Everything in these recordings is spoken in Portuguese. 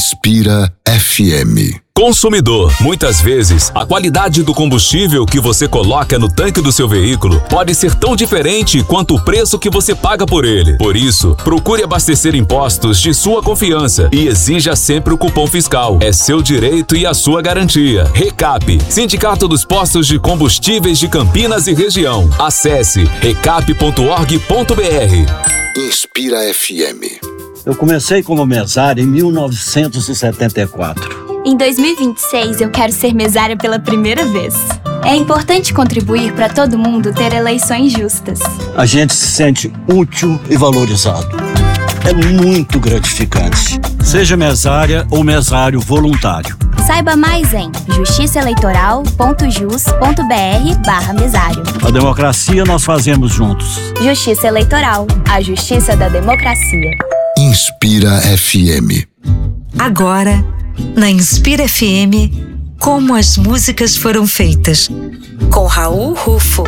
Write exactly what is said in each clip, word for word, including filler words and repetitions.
Inspira F M. Consumidor, muitas vezes, a qualidade do combustível que você coloca no tanque do seu veículo pode ser tão diferente quanto o preço que você paga por ele. Por isso, procure abastecer em postos de sua confiança e exija sempre o cupom fiscal. É seu direito e a sua garantia. Recap, Sindicato dos Postos de Combustíveis de Campinas e Região. Acesse recap ponto org ponto br. Inspira F M. Eu comecei como mesário em mil novecentos e setenta e quatro. Em dois mil e vinte e seis, eu quero ser mesária pela primeira vez. É importante contribuir para todo mundo ter eleições justas. A gente se sente útil e valorizado. É muito gratificante. Seja mesária ou mesário voluntário. Saiba mais em justiçaeleitoral ponto jus ponto br barra mesário. A democracia nós fazemos juntos. Justiça Eleitoral, a justiça da democracia. Inspira F M. Agora, na Inspira F M, como as músicas foram feitas, com Raul Rufo.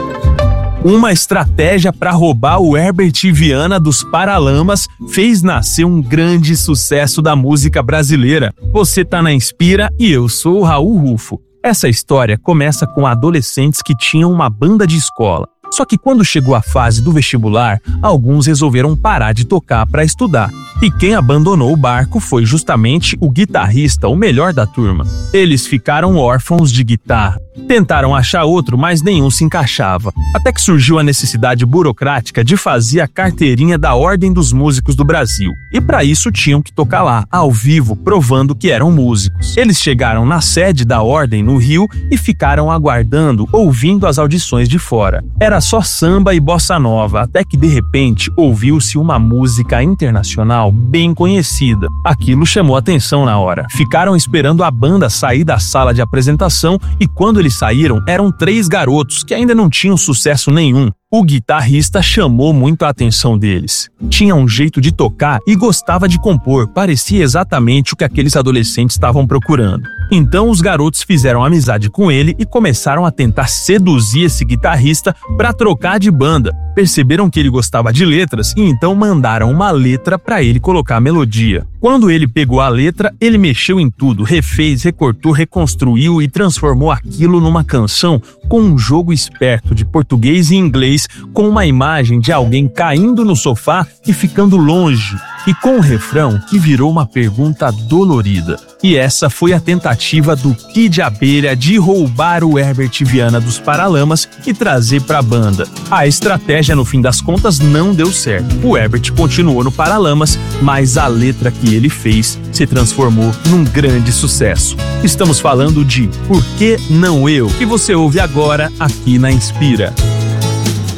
Uma estratégia para roubar o Herbert Viana dos Paralamas fez nascer um grande sucesso da música brasileira. Você tá na Inspira e eu sou o Raul Rufo. Essa história começa com adolescentes que tinham uma banda de escola. Só que quando chegou a fase do vestibular, alguns resolveram parar de tocar para estudar. E quem abandonou o barco foi justamente o guitarrista, o melhor da turma. Eles ficaram órfãos de guitarra. Tentaram achar outro, mas nenhum se encaixava. Até que surgiu a necessidade burocrática de fazer a carteirinha da Ordem dos Músicos do Brasil. E para isso tinham que tocar lá, ao vivo, provando que eram músicos. Eles chegaram na sede da Ordem, no Rio, e ficaram aguardando, ouvindo as audições de fora. Era só samba e bossa nova, até que de repente ouviu-se uma música internacional bem conhecida. Aquilo chamou atenção na hora. Ficaram esperando a banda sair da sala de apresentação e quando eles saíram, eram três garotos que ainda não tinham sucesso nenhum. O guitarrista chamou muito a atenção deles. Tinha um jeito de tocar e gostava de compor, parecia exatamente o que aqueles adolescentes estavam procurando. Então os garotos fizeram amizade com ele e começaram a tentar seduzir esse guitarrista para trocar de banda. Perceberam que ele gostava de letras e então mandaram uma letra para ele colocar a melodia. Quando ele pegou a letra, ele mexeu em tudo, refez, recortou, reconstruiu e transformou aquilo numa canção com um jogo esperto de português e inglês, com uma imagem de alguém caindo no sofá e ficando longe, e com um refrão que virou uma pergunta dolorida. E essa foi a tentativa do Kid Abelha de roubar o Herbert Viana dos Paralamas e trazer para a banda. A estratégia, no fim das contas, não deu certo. O Herbert continuou no Paralamas, mas a letra que ele fez se transformou num grande sucesso. Estamos falando de Por Que Não Eu, que você ouve agora aqui na Inspira.